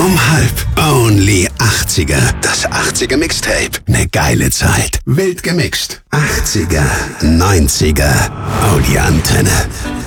Um 12. Only 80er. Das 80er Mixtape. Ne geile Zeit. Wild gemixt. 80er, 90er. Oh, die Antenne.